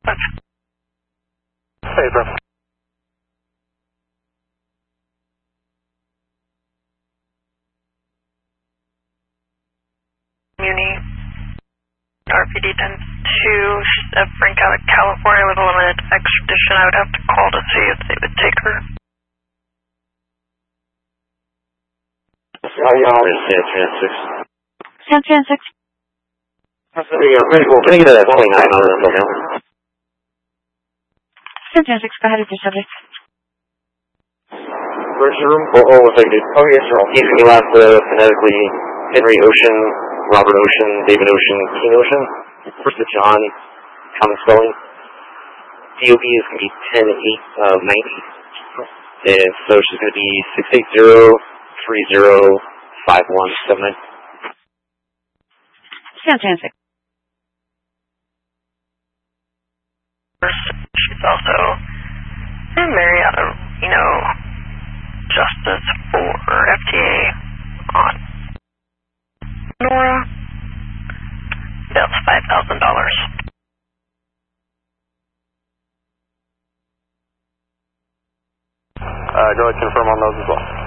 Hey, bro. Muni, RPD 10-2, Frank out of California with a limited extradition. I would have to call to see if they would take her. How y'all in San Francisco? San Francisco. Can I get a 29 on the now? San Francisco, go ahead with your subject. Where's your room? Oh, if I did. Oh, yes, sir. He left phonetically Henry Ocean, Robert Ocean, David Ocean, King Ocean. First of John, common spelling. DOB is going to be 10-8-90. And so she's going to be 680-30-5179. San Francisco. She's also Mariana Reno Justice for FTA on Nora. That's $5,000. Go ahead and confirm on those as well.